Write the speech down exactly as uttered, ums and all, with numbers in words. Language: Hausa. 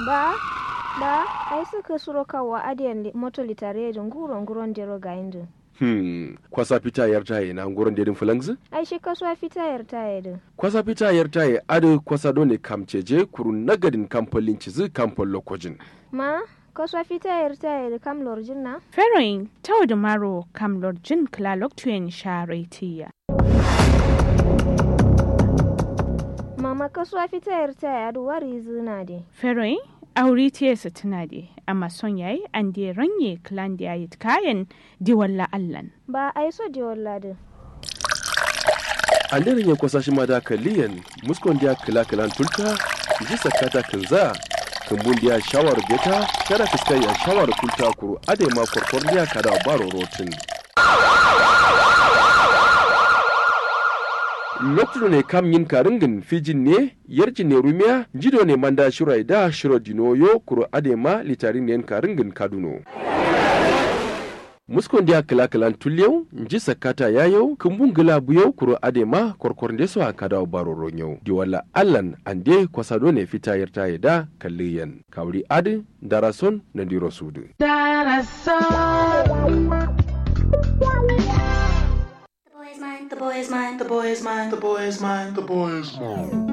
Ba, ba, ai suka suro kawa adiyan moto litare da nguro nguron dero ga indu. Hmm, kwasa fita yar taye na nguron dedin fulangzi? Ai shi kasuwa fita yar taye din. Kwasa fita yar taye adu kwasa dole kamceje kuru nagadin kampolin cizi kampol lokojin. Ma, kasuwa fita yar taye da kam lorjin na? Feroin, tau da maro kam lorjin klalok tuyen sharetiya. Mama kasuwa fita yar taye adu wari zina de. Feroin, auri tiyasa tuna de, amma son yayi an de ranye klan da yayi kayan diwalla allan. Ba ai so diwalla din. An da ranye kwasa shi ma da kaliyan muskon da kila kilan tulta ji sakata kinza kumbun da shawar beta kada fiskai ya shawar kulta kuru ade ma korkor da kada baro rotin. Lokacin ne kam yin karingin fijin ne yarjin ne rumiya jido ne manda shirai da shiro dinoyo kuro adema litarin ne karingin kaduno. Muskon dia kila kilan tulyau nji sakata yayo kumbun gila buyau kuro adema korkor deso akada baro ronyo. Diwala allan ande kwasado ne fita yarta da kalliyan. Kawri adi darason na diro sudu. Darason. The boy is mine, the boy is mine, the boy is mine, the boy is mine, the boy is mine.